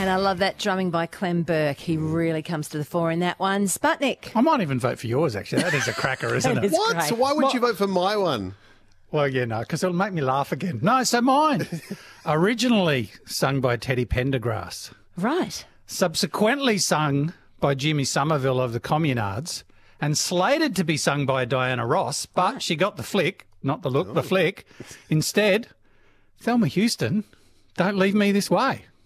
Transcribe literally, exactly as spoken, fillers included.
And I love that drumming by Clem Burke. He really comes to the fore in that one. Sputnik. I might even vote for yours, actually. That is a cracker, isn't That it? is What? great. So why would you vote for my one? Well, yeah, no, because it'll make me laugh again. No, so mine. Originally sung by Teddy Pendergrass. Right. Subsequently sung by Jimmy Somerville of the Communards. And slated to be sung by Diana Ross, but Right. she got the flick, not the look, the flick. Instead, Thelma Houston, Don't Leave Me This Way.